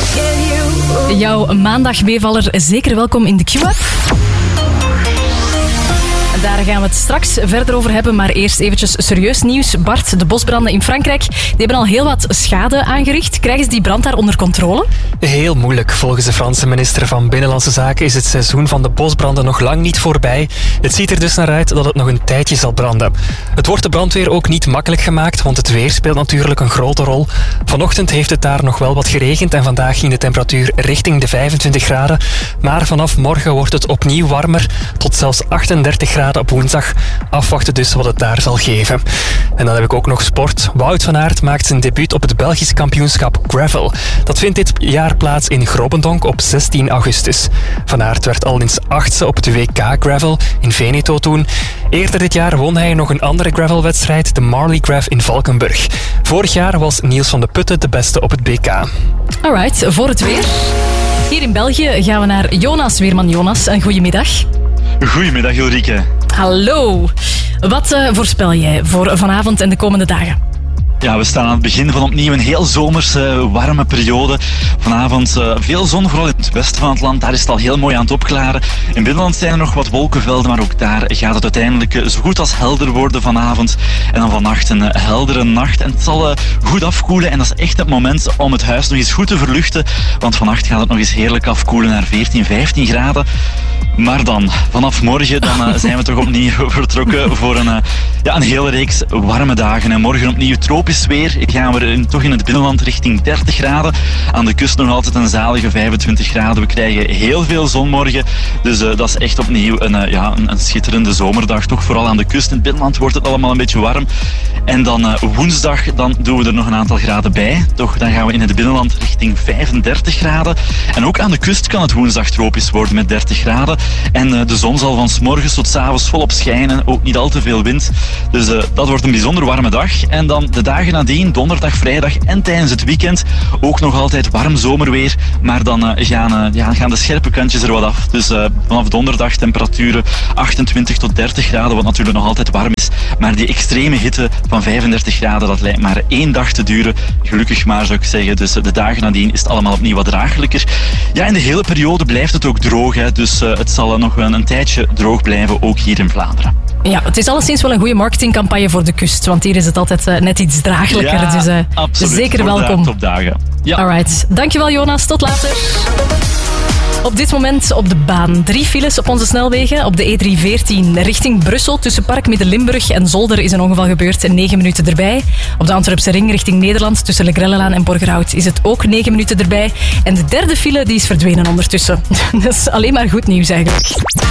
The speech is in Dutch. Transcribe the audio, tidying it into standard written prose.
Jouw maandag-meevaller zeker welkom in de Q-App. Daar gaan we het straks verder over hebben, maar eerst eventjes serieus nieuws. Bart, de bosbranden in Frankrijk, die hebben al heel wat schade aangericht. Krijgen ze die brand daar onder controle? Heel moeilijk. Volgens de Franse minister van Binnenlandse Zaken is het seizoen van de bosbranden nog lang niet voorbij. Het ziet er dus naar uit dat het nog een tijdje zal branden. Het wordt de brandweer ook niet makkelijk gemaakt, want het weer speelt natuurlijk een grote rol. Vanochtend heeft het daar nog wel wat geregend en vandaag ging de temperatuur richting de 25 graden. Maar vanaf morgen wordt het opnieuw warmer, tot zelfs 38 graden op woensdag. Afwachten dus wat het daar zal geven. En dan heb ik ook nog sport. Wout van Aert maakt zijn debuut op het Belgisch kampioenschap Gravel. Dat vindt dit jaar plaats in Grobendonck op 16 augustus. Van Aert werd al eens 8e op het WK Gravel in Veneto toen. Eerder dit jaar won hij nog een andere gravelwedstrijd, de Marley Grav in Valkenburg. Vorig jaar was Niels van de Putten de beste op het BK. Alright, voor het weer. Hier in België gaan we naar Jonas Weerman. Jonas, een goedemiddag. Goedemiddag Ulrike. Hallo. Wat voorspel jij voor vanavond en de komende dagen? Ja, we staan aan het begin van opnieuw een heel zomerse, warme periode. Vanavond veel zon, vooral in het westen van het land. Daar is het al heel mooi aan het opklaren. In binnenland zijn er nog wat wolkenvelden, maar ook daar gaat het uiteindelijk zo goed als helder worden vanavond. En dan vannacht een heldere nacht. En het zal goed afkoelen en dat is echt het moment om het huis nog eens goed te verluchten. Want vannacht gaat het nog eens heerlijk afkoelen naar 14, 15 graden. Maar dan, vanaf morgen, dan zijn we toch opnieuw vertrokken voor een hele reeks warme dagen. En morgen opnieuw tropisch weer. Gaan we toch in het binnenland richting 30 graden. Aan de kust nog altijd een zalige 25 graden. We krijgen heel veel zon morgen. Dus dat is echt opnieuw een schitterende zomerdag. Toch vooral aan de kust. In het binnenland wordt het allemaal een beetje warm. En dan woensdag, dan doen we er nog een aantal graden bij. Toch, dan gaan we in het binnenland richting 35 graden. En ook aan de kust kan het woensdag tropisch worden met 30 graden. En de zon zal van 's morgens tot 's avonds volop schijnen. Ook niet al te veel wind. Dus dat wordt een bijzonder warme dag. En dan de dagen nadien, donderdag, vrijdag en tijdens het weekend, ook nog altijd warm zomerweer. Maar dan gaan de scherpe kantjes er wat af. Dus vanaf donderdag temperaturen 28 tot 30 graden, wat natuurlijk nog altijd warm is. Maar die extreme hitte van 35 graden, dat lijkt maar 1 dag te duren. Gelukkig maar, zou ik zeggen. Dus de dagen nadien is het allemaal opnieuw wat draaglijker. Ja, in de hele periode blijft het ook droog. Hè. Dus het zal nog een tijdje droog blijven, ook hier in Vlaanderen. Ja, het is alleszins wel een goede marketingcampagne voor de kust, want hier is het altijd net iets draaglijker. Ja, dus absoluut. zeker welkom. Topdagen. Ja. Alright, dankjewel Jonas, tot later. Op dit moment op de baan 3 files op onze snelwegen. Op de E314 richting Brussel tussen Park Midden-Limburg en Zolder is een ongeval gebeurd. 9 minuten erbij. Op de Antwerpse ring richting Nederland tussen Legrellelaan en Borgerhout is het ook 9 minuten erbij. En de derde file die is verdwenen ondertussen. Dat is alleen maar goed nieuws eigenlijk.